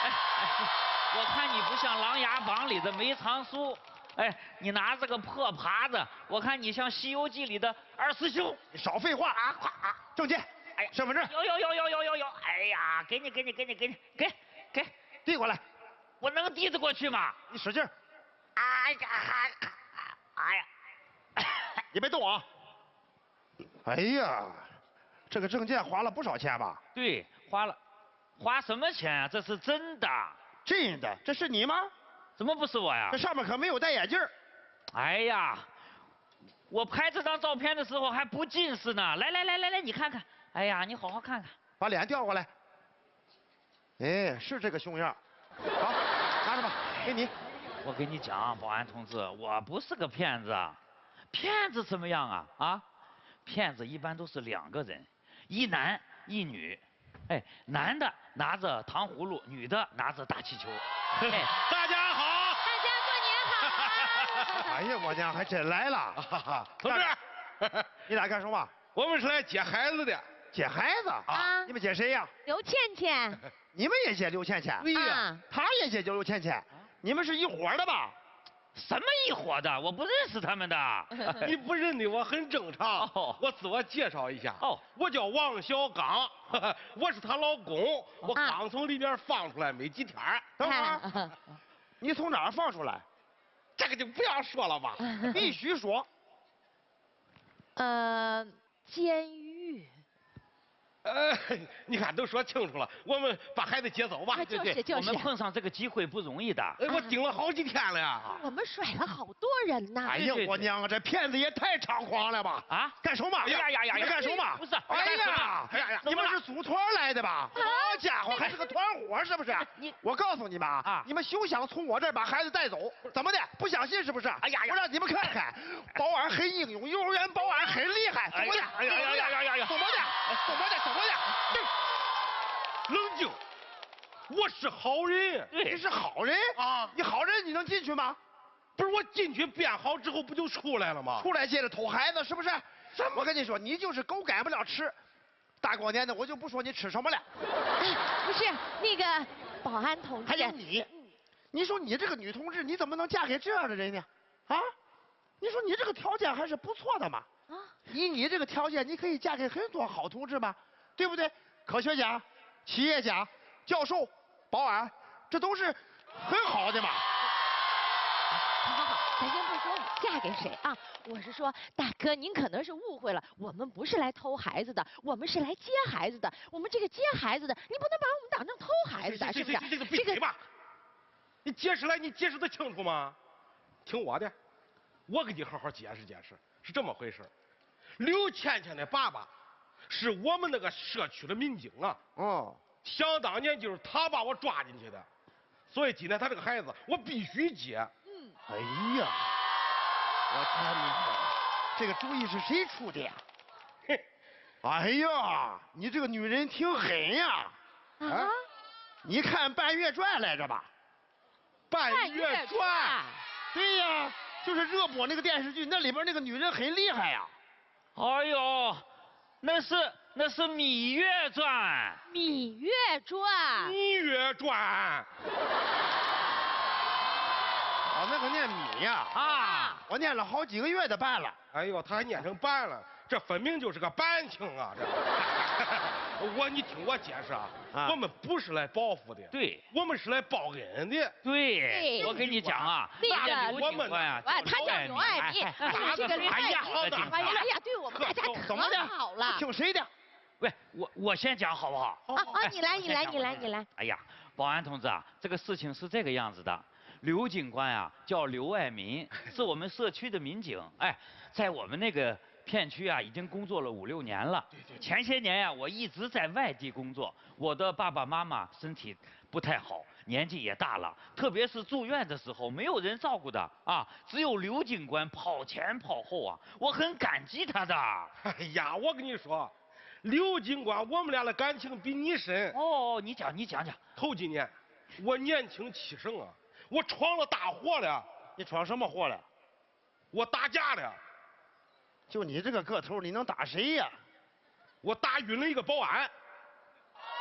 我看你不像《琅琊榜》里的梅长苏，哎，你拿这个破耙子，我看你像《西游记》里的二师兄。 你少废话啊！证件， 哎呀， 身份证。 有，哎呀，给， 递过来。 我能递得过去吗？ 你使劲儿。 哎呀， 你别动啊！哎呀，这个证件花了不少钱吧？ 对，花了，花什么钱啊？这是真的。 真的？这是你吗？ 怎么不是我呀？ 这上面可没有戴眼镜儿。 哎呀，我拍这张照片的时候还不近视呢。来，你看看。哎呀，你好好看看。 把脸调过来。哎，是这个熊样。好，拿着吧，给你。 我跟你讲，保安同志，我不是个骗子。骗子怎么样啊？啊，骗子一般都是2个人，一男一女。哎，男的拿着糖葫芦，女的拿着大气球。哎， 大家好， 大家过年好啊！ 哎呀，我娘还真来了。 同志， 你俩干什么？ 我们是来接孩子的。 接孩子啊你们接谁呀？ 刘倩倩， 你们也接刘倩倩？ 对呀， 啊， 他也接刘倩倩。你们是一伙的吧？ 什么一伙的？我不认识他们的。 你不认得我很正常。 哦我自我介绍一下。 哦， 我叫王小刚，我是她老公。我刚从里边放出来没几天。 等会儿，你从哪儿放出来？ 这个就不要说了吧。 必须说。 监狱。 你看都说清楚了，我们把孩子接走吧。 我们碰上这个机会不容易的。 我盯了好几天了呀。 我们甩了好多人呢。 哎呀，我娘啊，这骗子也太猖狂了吧！ 啊， 干什么？ 哎呀， 你们干什么？ 不是， 哎呀，你们是组团来的吧？好家伙，还是个团伙是不是？我告诉你们啊，你们休想从我这儿把孩子带走，怎么的？不相信是不是？哎呀，我让你们看看，保安很英勇，幼儿园保安很厉害，怎么的？ 哎呀， 怎么的？ 冷静，我是好人。 你是好人啊？ 你好人你能进去吗？ 不是我进去变好之后不就出来了吗？ 出来接着偷孩子是不是？我跟你说，你就是狗改不了吃。大过年的，我就不说你吃什么了。 不是那个保安同志， 还有你说你这个女同志，你怎么能嫁给这样的人呢？啊？你说你这个条件还是不错的嘛。啊？以你这个条件，你可以嫁给很多好同志嘛，对不对？科学家、企业家、教授、保安，这都是很好的嘛。 好，咱先不说你嫁给谁啊，我是说，大哥您可能是误会了，我们不是来偷孩子的，我们是来接孩子的。我们这个接孩子的，你不能把我们当成偷孩子的，是不是？ 这个闭嘴吧！你解释得清楚吗？听我的，我给你好好解释解释，是这么回事。刘倩倩的爸爸是我们那个社区的民警啊。 哦， 想当年就是他把我抓进去的，所以今天他这个孩子我必须接。 哎呀，我天哪，这个主意是谁出的呀？哎呀，你这个女人挺狠呀！ 啊？ 你看《半月传》来着吧？ 《半月传》。 对呀，就是热播那个电视剧，那里边那个女人很厉害呀。 哎呦，那是《芈月传》。 芈月传。 芈月传。 哦，那个念芈呀。 啊， 我念了好几个月的半了。 哎呦，他还念成半了，这分明就是个半清啊！这，你听我解释啊，我们不是来报复的， 对， 我们是来报恩的。 对，我跟你讲啊， 那个刘警官呀， 他叫刘爱民，这个哎呀， 哎呀，对我们大家怎么的？ 好了， 听谁的？ 喂，我先讲好不好？ 你来。 哎呀，保安同志啊，这个事情是这个样子的。刘警官呀，叫刘爱民，是我们社区的民警。哎，在我们那个片区啊，已经工作了5、6年了。对。前些年呀，我一直在外地工作，我的爸爸妈妈身体不太好，年纪也大了，特别是住院的时候，没有人照顾的啊，只有刘警官跑前跑后啊，我很感激他的。 哎呀，我跟你说，刘警官，我们俩的感情比你深。 哦，你讲。 头几年，我年轻气盛啊。我闯了大祸了。 你闯什么祸了？ 我打架了。 就你这个个头，你能打谁呀？ 我打晕了一个保安。